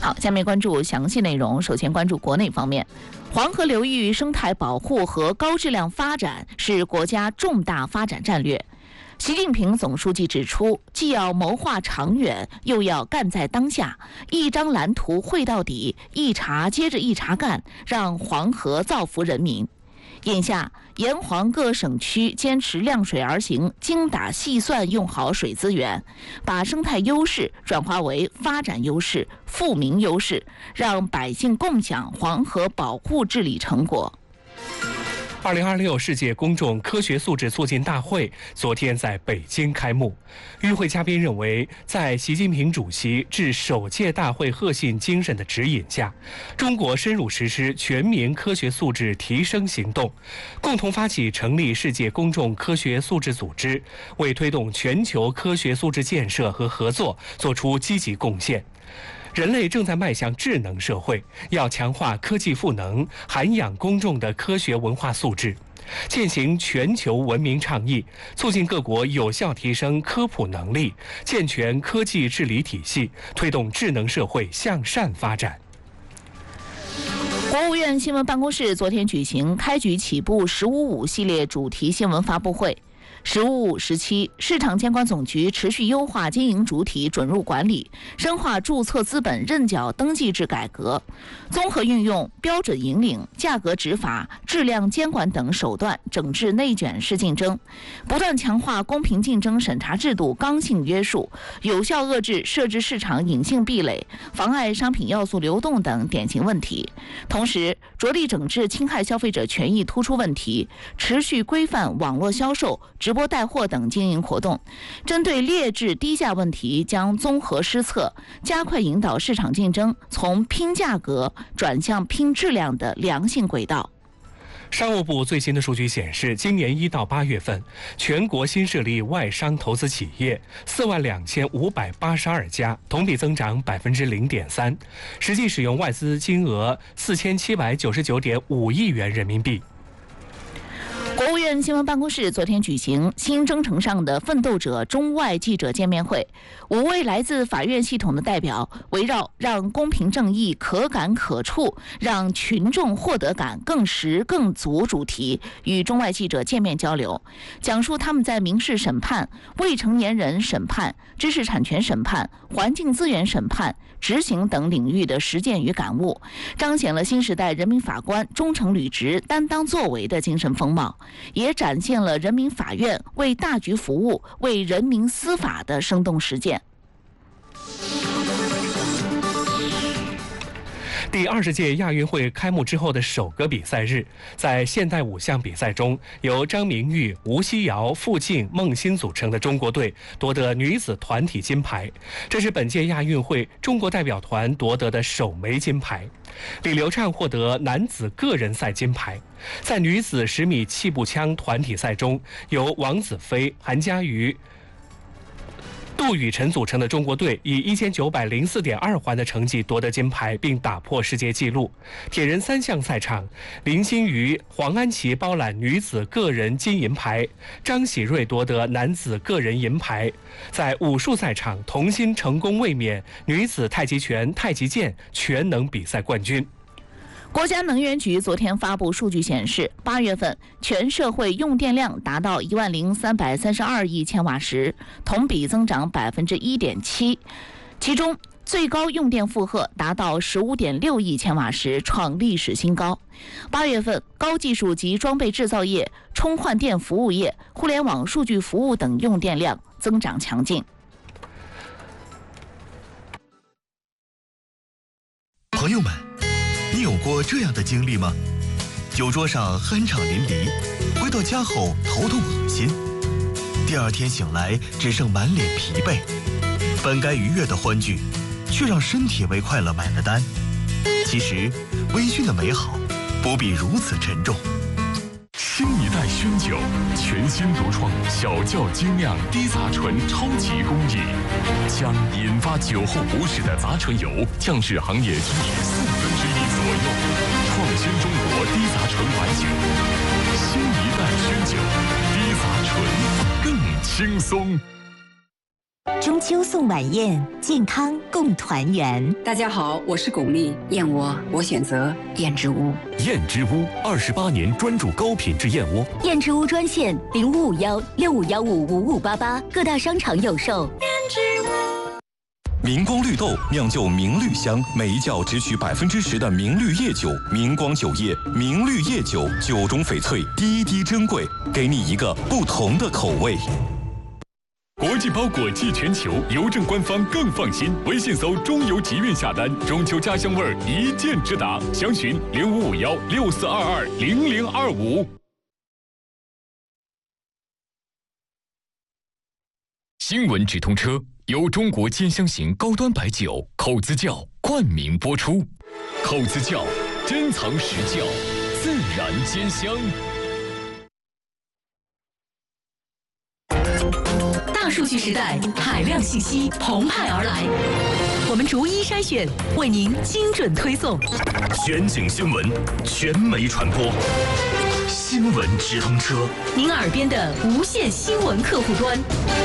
好，下面关注详细内容。首先关注国内方面，黄河流域生态保护和高质量发展是国家重大发展战略。习近平总书记指出，既要谋划长远，又要干在当下，一张蓝图绘到底，一茬接着一茬干，让黄河造福人民。眼下，沿黄各省区坚持量水而行，精打细算用好水资源，把生态优势转化为发展优势、富民优势，让百姓共享黄河保护治理成果。 2026世界公众科学素质促进大会昨天在北京开幕。与会嘉宾认为，在习近平主席致首届大会贺信精神的指引下，中国深入实施全民科学素质提升行动，共同发起成立世界公众科学素质组织，为推动全球科学素质建设和合作做出积极贡献。人类正在迈向智能社会，要强化科技赋能，涵养公众的科学文化素质，践行全球文明倡议，促进各国有效提升科普能力，健全科技治理体系，推动智能社会向善发展。 国务院新闻办公室昨天举行开局起步“15.5”系列主题新闻发布会。“15.5”时期，市场监管总局持续优化经营主体准入管理，深化注册资本认缴登记制改革，综合运用标准引领、价格执法、质量监管等手段整治内卷式竞争，不断强化公平竞争审查制度刚性约束，有效遏制设置市场隐性壁垒、妨碍商品要素流动等典型问题。同时，着力整治侵害消费者权益突出问题，持续规范网络销售、直播带货等经营活动，针对劣质低价问题将综合施策，加快引导市场竞争从拼价格转向拼质量的良性轨道。 商务部最新的数据显示，今年1到8月份，全国新设立外商投资企业42582家，同比增长0.3%，实际使用外资金额4799.5亿元人民币。 国务院新闻办公室昨天举行新征程上的奋斗者中外记者见面会，5位来自法院系统的代表围绕让公平正义可感可触，让群众获得感更实更足主题，与中外记者见面交流，讲述他们在民事审判、未成年人审判、知识产权审判、环境资源审判、执行等领域的实践与感悟，彰显了新时代人民法官忠诚履职、担当作为的精神风貌，也展现了人民法院为大局服务、为人民司法的生动实践。 第20届亚运会开幕之后的首个比赛日，在现代5项比赛中，由张明玉、吴曦瑶、傅静、孟欣组成的中国队夺得女子团体金牌，这是本届亚运会中国代表团夺得的首枚金牌。李流畅获得男子个人赛金牌。在女子10米气步枪团体赛中，由王子飞、韩佳瑜、杜雨辰组成的中国队以1904.2环的成绩夺得金牌，并打破世界纪录。铁人3项赛场，林心瑜、黄安琪包揽女子个人金银牌，张喜瑞夺得男子个人银牌。在武术赛场，童心成功卫冕女子太极拳、太极剑全能比赛冠军。 国家能源局昨天发布数据显示，8月份全社会用电量达到10332亿千瓦时，同比增长1.7%，其中最高用电负荷达到15.6亿千瓦时，创历史新高。8月份，高技术及装备制造业、充换电服务业、互联网数据服务等用电量增长强劲。 朋友们，你有过这样的经历吗？酒桌上酣畅淋漓，回到家后头痛恶心，第2天醒来只剩满脸疲惫，本该愉悦的欢聚，却让身体为快乐买了单。其实，微醺的美好不必如此沉重。 新一代熏酒，全新独创小窖精酿低杂醇超级工艺，将引发酒后不适的杂醇油降至行业均值1/4左右，创新中国低杂醇白酒。新一代熏酒，低杂醇更轻松。 中秋送晚宴，健康共团圆。 大家好，我是巩俐，燕窝我选择燕之屋。 燕之屋28年专注高品质燕窝。 燕之屋专线0551651588，各大商场有售。燕之屋。 明光绿豆酿就明绿香，每一窖只取10%的明绿叶酒。明光酒业明绿叶酒，酒中翡翠，滴滴珍贵，给你一个不同的口味。 国际包裹寄全球，邮政官方更放心。微信搜中邮集运下单，中秋家乡味儿一键直达。详询055164220025。新闻直通车由中国尖香型高端白酒口子窖冠名播出。口子窖，珍藏实窖，自然尖香。 大数据时代，海量信息澎湃而来，我们逐一筛选，为您精准推送。 全景新闻，全媒传播，新闻直通车， 您耳边的无线新闻客户端。